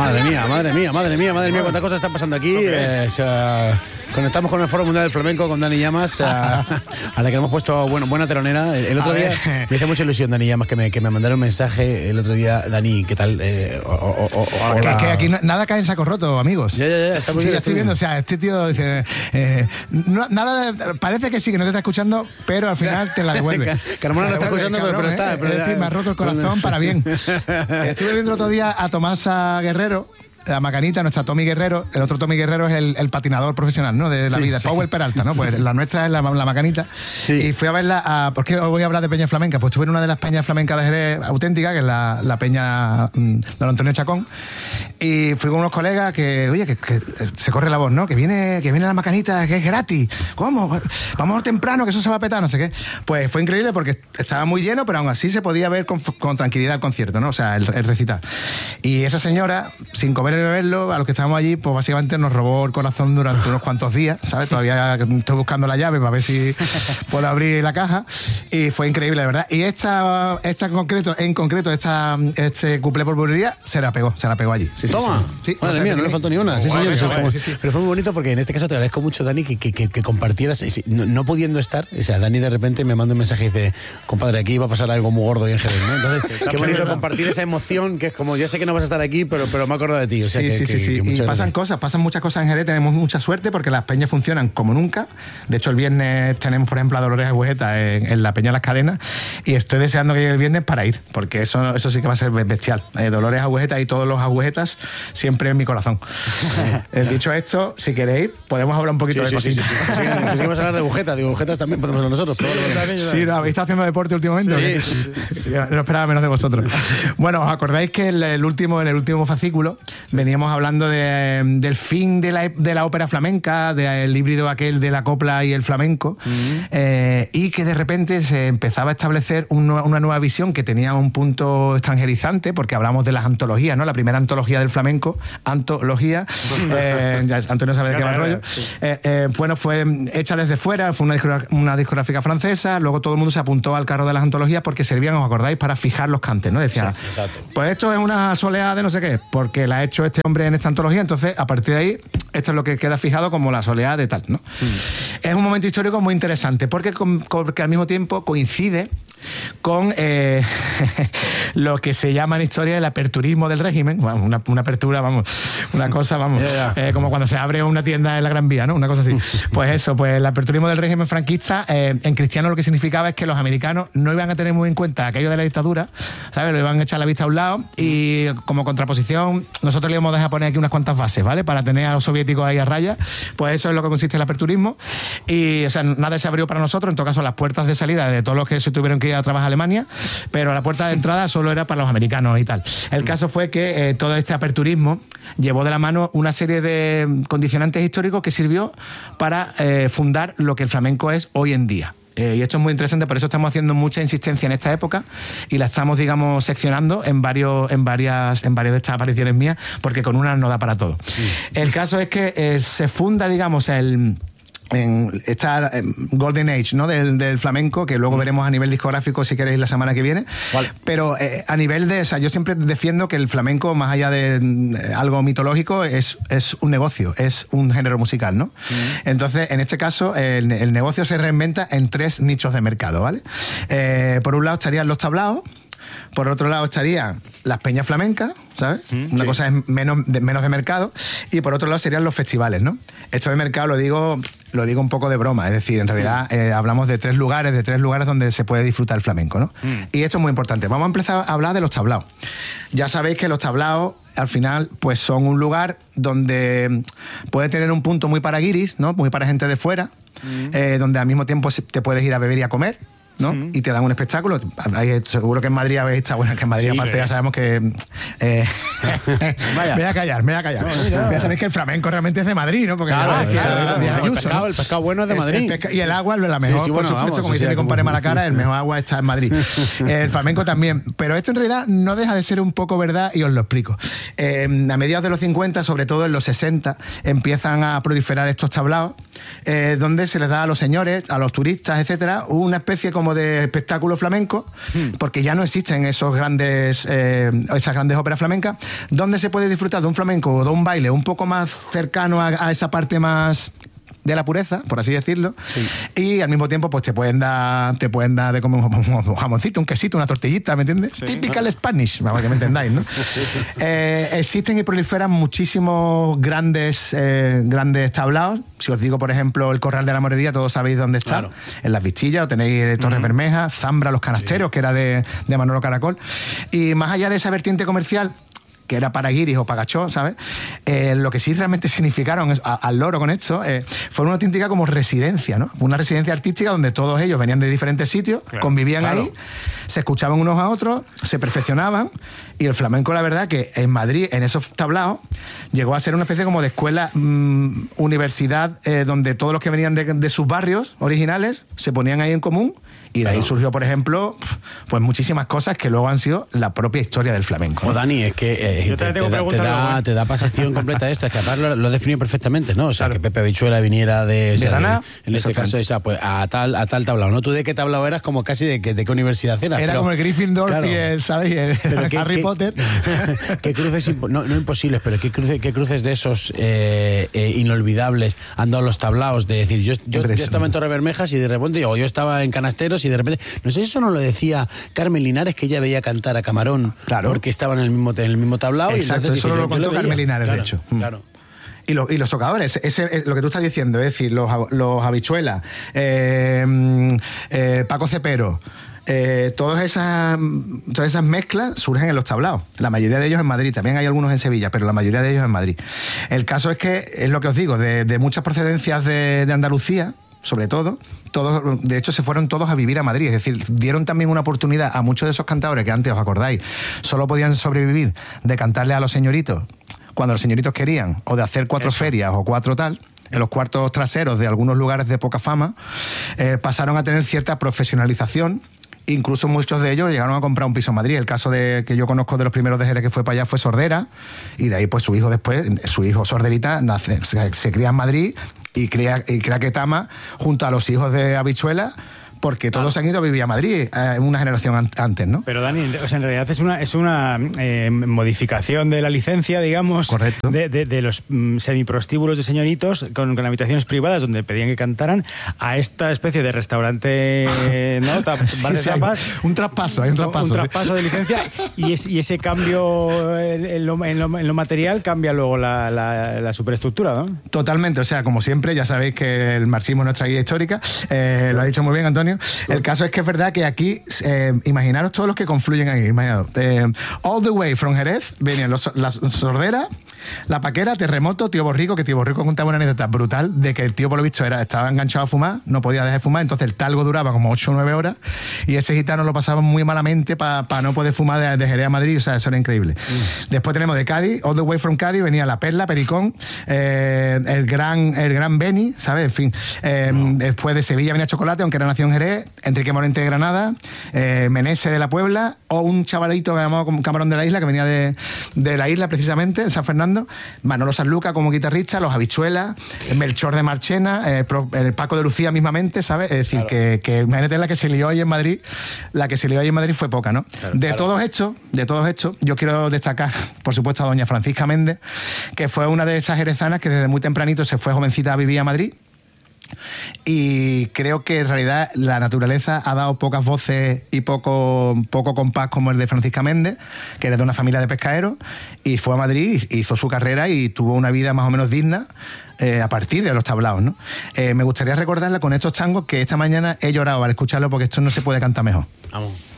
Madre mía, cuántas cosas están pasando aquí. Conectamos con el Foro Mundial del Flamenco con Dani Llamas, a la que hemos puesto buena telonera. El otro día me hizo mucha ilusión Dani Llamas que me mandaron un mensaje el otro día. Dani, ¿qué tal? Que aquí nada cae en saco roto, amigos. Ya, está muy bien. Ya estoy viendo, o sea, este tío dice parece que sí, que no te está escuchando, pero al final te la devuelve. Carmona no está escuchando, pero está. Es decir, me ha roto el corazón para bien. Estuve viendo el otro día a Tomasa Guerrero, la Macanita, nuestra Tommy Guerrero. El otro Tommy Guerrero es el patinador profesional, ¿no? De la vida, sí. Powell Peralta, ¿no? Pues la nuestra es la Macanita. Sí. Y fui a verla ¿por qué os voy a hablar de peña flamenca? Pues estuve en una de las peñas flamencas de Jerez auténtica, que es la peña Don Antonio Chacón. Y fui con unos colegas que se corre la voz, ¿no? Que viene la Macanita, que es gratis. ¿Cómo? Vamos temprano, que eso se va a petar, no sé qué. Pues fue increíble porque estaba muy lleno, pero aún así se podía ver con tranquilidad el concierto, ¿no? O sea, el recital. Y esa señora, sin comer y beberlo, a los que estábamos allí, pues básicamente nos robó el corazón durante unos cuantos días, ¿sabes? Todavía estoy buscando la llave para ver si puedo abrir la caja. Y fue increíble, la verdad. Y esta en concreto, este cuplé por bulería, se la pegó allí. Sí, Toma. Sí, madre mía, no le faltó ni una. Sí, señor. Sí. Pero fue muy bonito porque en este caso te agradezco mucho, Dani, que compartieras, no pudiendo estar. O sea, Dani de repente me manda un mensaje y dice, compadre, aquí va a pasar algo muy gordo y en Jerez, ¿no? Entonces, qué bonito compartir esa emoción, que es como, ya sé que no vas a estar aquí, pero me acuerdo de ti. O sea, sí. Y pasan muchas cosas en Jerez, tenemos mucha suerte porque las peñas funcionan como nunca. De hecho, el viernes tenemos, por ejemplo, a Dolores Agujeta en la Peña Las Cadenas, y estoy deseando que llegue el viernes para ir, porque eso sí que va a ser bestial. Dolores Agujeta y todos los agujetas siempre en mi corazón. Dicho esto, si queréis, podemos hablar un poquito de cositas. Seguimos a hablar de agujetas, digo, agujetas también podemos hablar nosotros. Sí, ¿no? ¿Habéis estado haciendo deporte últimamente? Sí. No esperaba menos de vosotros. Bueno, ¿os acordáis que en el último fascículo veníamos hablando del fin de la ópera flamenca, del híbrido aquel de la copla y el flamenco, y que de repente se empezaba a establecer una nueva visión que tenía un punto extranjerizante, porque hablamos de las antologías, ¿no? La primera antología del flamenco, antología, ya Antonio sabe de qué va el rollo, bueno, fue hecha desde fuera, fue una discográfica francesa, luego todo el mundo se apuntó al carro de las antologías porque servían, ¿os acordáis?, para fijar los cantes, ¿no? Decían, pues esto es una soleá de no sé qué, porque la ha hecho este hombre en esta antología, entonces a partir de ahí esto es lo que queda fijado como la soleá de tal, ¿no? Es un momento histórico muy interesante porque al mismo tiempo coincide con lo que se llama en historia el aperturismo del régimen. Bueno, una apertura, una cosa, como cuando se abre una tienda en la Gran Vía, ¿no? Una cosa así. Pues eso, pues el aperturismo del régimen franquista, en cristiano lo que significaba es que los americanos no iban a tener muy en cuenta aquello de la dictadura, ¿sabes? Lo iban a echar la vista a un lado y como contraposición nosotros le íbamos a dejar poner aquí unas cuantas bases, ¿vale? Para tener a los soviéticos ahí a raya. Pues eso es lo que consiste el aperturismo y, o sea, nada se abrió para nosotros, en todo caso las puertas de salida de todos los que se tuvieron que ir a trabajar a Alemania, pero la puerta de entrada solo era para los americanos y tal. El caso fue que todo este aperturismo llevó de la mano una serie de condicionantes históricos que sirvió para fundar lo que el flamenco es hoy en día. Y esto es muy interesante, por eso estamos haciendo mucha insistencia en esta época y la estamos, digamos, seccionando en varias de estas apariciones mías, porque con una no da para todo. El caso es que se funda, digamos, en esta Golden Age, ¿no? del flamenco, que luego veremos a nivel discográfico si queréis la semana que viene. Vale. Pero a nivel de, o sea, yo siempre defiendo que el flamenco, más allá de algo mitológico, es un negocio, es un género musical, ¿no? Entonces, en este caso, el negocio se reinventa en 3 nichos de mercado, ¿vale? Por un lado estarían los tablaos, por otro lado estarían las peñas flamencas, ¿sabes? Una cosa es menos de mercado, y por otro lado serían los festivales, ¿no? Esto de mercado lo digo un poco de broma, es decir, en realidad hablamos de 3 lugares donde se puede disfrutar el flamenco, ¿no? Y esto es muy importante. Vamos a empezar a hablar de los tablaos. Ya sabéis que los tablaos al final pues son un lugar donde puede tener un punto muy para guiris, ¿no? Muy para gente de fuera, donde al mismo tiempo te puedes ir a beber y a comer, ¿no? Y te dan un espectáculo. Seguro que en Madrid habéis estado, bueno, que en Madrid aparte ya sabemos que me voy a callar. Ya sabéis que el flamenco realmente es de Madrid, ¿no? Porque el pescado bueno es de Madrid. Y el agua, la mejor, por supuesto, como dice mi compadre Malacara, el mejor agua está en Madrid. El flamenco también. Pero esto en realidad no deja de ser un poco verdad, y os lo explico. A mediados de los 50, sobre todo en los 60, empiezan a proliferar estos tablaos, donde se les da a los señores, a los turistas, etcétera, una especie como como de espectáculo flamenco, porque ya no existen esas grandes óperas flamencas, donde se puede disfrutar de un flamenco o de un baile un poco más cercano a esa parte más de la pureza, por así decirlo, y al mismo tiempo pues te pueden dar de comer un jamoncito, un quesito, una tortillita, ¿me entiendes? Sí, Typical Spanish, para que me entendáis, ¿no? Existen y proliferan muchísimos grandes tablaos. Si os digo, por ejemplo, el Corral de la Morería, todos sabéis dónde está, claro. En Las Vistillas, o tenéis Torres Bermejas, Zambra, Los Canasteros, que era de Manolo Caracol. Y más allá de esa vertiente comercial, que era para guiris o para gachó, ¿sabes? Lo que sí realmente significaron al loro con esto fue una auténtica como residencia, ¿no? Una residencia artística donde todos ellos venían de diferentes sitios, convivían ahí, se escuchaban unos a otros, se perfeccionaban, y el flamenco, la verdad, que en Madrid, en esos tablaos, llegó a ser una especie como de escuela, universidad, donde todos los que venían de sus barrios originales se ponían ahí en común. Y de ahí surgió, por ejemplo, pues muchísimas cosas que luego han sido la propia historia del flamenco. ¿No? Dani, es que te da pasación completa esto. Es que aparte lo has definido perfectamente, ¿no? O sea, claro, que Pepe Habichuela viniera de Granada, en este caso, pues a tal tablao, ¿no? ¿Tú de qué tablao eras? Como casi de qué universidad eras. Era como el Gryffindor, claro, y el, ¿sabes? Y el Harry Potter. ¿Qué cruces, no imposibles, pero qué cruces de esos inolvidables han dado los tablaos? De decir, yo estaba en Torres Bermejas y de repente, yo estaba en Canasteros y de repente, no sé si eso no lo decía Carmen Linares, que ella veía cantar a Camarón, claro, porque estaban en el mismo tablao. Exacto, y eso lo contó Carmen Linares, claro, de hecho. Claro. Y los tocadores, lo que tú estás diciendo, es decir, los Habichuelas, Paco Cepero, todas esas mezclas surgen en los tablaos. La mayoría de ellos en Madrid, también hay algunos en Sevilla, pero la mayoría de ellos en Madrid. El caso es que, es lo que os digo, de muchas procedencias de Andalucía, sobre todo, todos, de hecho, se fueron todos a vivir a Madrid. Es decir, dieron también una oportunidad a muchos de esos cantadores que antes, os acordáis, solo podían sobrevivir de cantarle a los señoritos cuando los señoritos querían, o de hacer 4 ferias o 4 tal, en los cuartos traseros de algunos lugares de poca fama, pasaron a tener cierta profesionalización. Incluso muchos de ellos llegaron a comprar un piso en Madrid. El caso que yo conozco de los primeros de Jerez que fue para allá fue Sordera, y de ahí pues su hijo Sorderita se cría en Madrid y crea Ketama junto a los hijos de Habichuela, porque todos se han ido a vivir a Madrid una generación antes, ¿no? Pero Dani, o sea, en realidad es una modificación de la licencia, digamos, de los semiprostíbulos de señoritos con habitaciones privadas donde pedían que cantaran, a esta especie de restaurante, ¿no? Bar de tapas. Un traspaso de licencia, y ese cambio en lo material cambia luego la superestructura, ¿no? Totalmente, o sea, como siempre, ya sabéis que el marxismo es nuestra guía histórica, lo ha dicho muy bien Antonio. El caso es que es verdad que aquí, imaginaros todos los que confluyen ahí. All the way from Jerez venían la Sordera, la Paquera, Terremoto, Tío Borrico, que Tío Borrico contaba una anécdota brutal de que el tío, por lo visto, estaba enganchado a fumar, no podía dejar de fumar, entonces el talgo duraba como 8 o 9 horas y ese gitano lo pasaba muy malamente para no poder fumar de Jerez a Madrid. O sea, eso era increíble. Después tenemos de Cádiz, All the way from Cádiz, venía La Perla, Pericón, el gran Beni, ¿sabes? En fin. Después de Sevilla venía Chocolate, aunque era nación Jerez, Enrique Morente de Granada, Menese de la Puebla, o un chavalito llamado Camarón de la Isla, que venía de la isla precisamente, de San Fernando, Manolo Sanlúcar como guitarrista, los Habichuelas, Melchor de Marchena, el Paco de Lucía mismamente, ¿sabes? Es decir, claro, que imagínate la que se lió ahí en Madrid, fue poca, ¿no? Claro, de todos estos, yo quiero destacar, por supuesto, a doña Francisca Méndez, que fue una de esas jerezanas que desde muy tempranito se fue jovencita a vivir a Madrid. Y creo que en realidad la naturaleza ha dado pocas voces y poco compás como el de Francisca Méndez, que era de una familia de pescaderos, y fue a Madrid, hizo su carrera y tuvo una vida más o menos digna a partir de los tablaos, ¿no? Me gustaría recordarla con estos tangos que esta mañana he llorado al escucharlo, porque esto no se puede cantar mejor. Vamos.